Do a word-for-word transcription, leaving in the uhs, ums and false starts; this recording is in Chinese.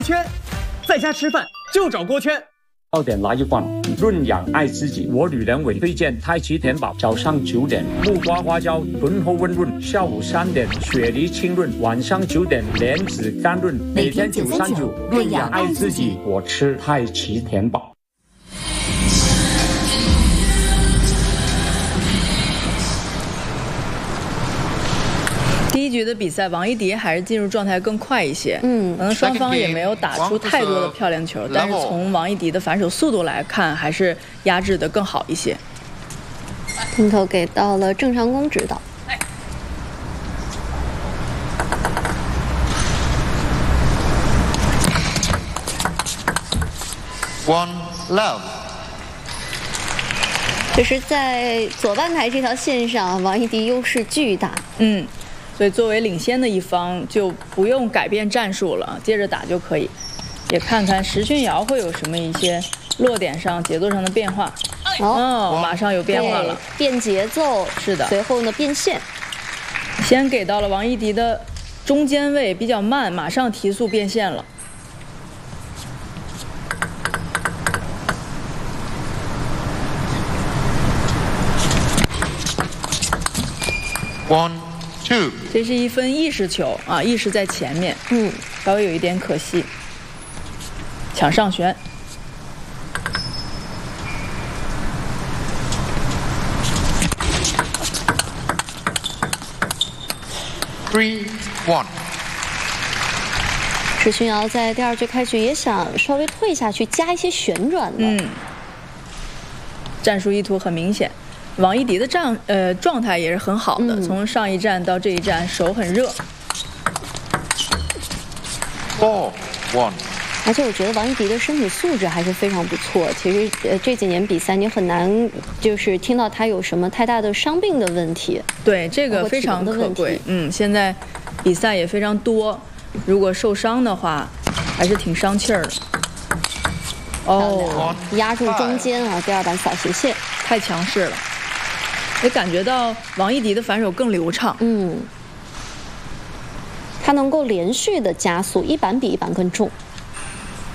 圈，在家吃饭就找锅圈。 要点来一罐，润养爱自己。我女人为推荐太极田宝，早上九点木瓜花椒醇厚温润，下午三点雪梨清润，晚上九点莲子甘润。每天九三九，润养爱自己，我吃太极田宝。 第一局的比赛，王一迪还是进入状态更快一些， 嗯， 可能双方也没有打出太多的漂亮球，但是从王一迪的反手速度来看，还是压制的更好一些。 镜头给到了郑长恭指导。 One love。 就是在左半台这条线上，王一迪优势巨大。 嗯，所以作为领先的一方，就不用改变战术了，接着打就可以。也看看石俊瑶会有什么一些落点上、节奏上的变化。哦，马上有变化了， 变节奏是的。 随后呢，变线。 先给到了王一迪的中间位，比较慢，马上提速变线了。 One, two。 这是一分意识球啊，意识在前面， 嗯， 稍微有一点可惜。抢上旋。 Three, one。 石俊瑶在第二局开局也想稍微退下去，加一些旋转的。 嗯，战术意图很明显。 王一迪的状呃状态也是很好的，嗯、从上一站到这一站手很热。 Four one。 而且我觉得王一迪的身体素质还是非常不错。其实呃这几年比赛你很难就是听到他有什么太大的伤病的问题。 对，这个非常可贵。嗯，现在比赛也非常多，如果受伤的话，还是挺伤气儿的。 哦，压住中间啊，第二板扫斜线， 太强势了。 也感觉到王一迪的反手更流畅， 嗯，他能够连续的加速，一板比一板更重。